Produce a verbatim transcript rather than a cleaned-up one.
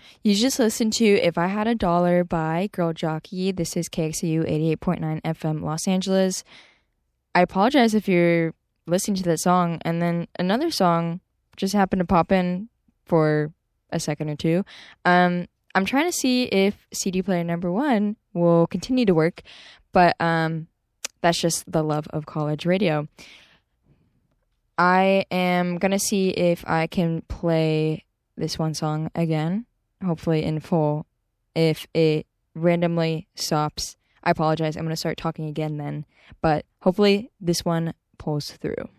You just listened to If I Had a Dollar by Girl Jockey. This is K X U eighty-eight point nine F M Los Angeles. I apologize if you're listening to that song and then another song just happened to pop in for a second or two. Um, I'm trying to see if C D player number one will continue to work, but um, that's just the love of college radio. I am going to see if I can play this one song again, hopefully in full. If it randomly stops, I apologize. I'm going to start talking again then, but hopefully this one pulls through.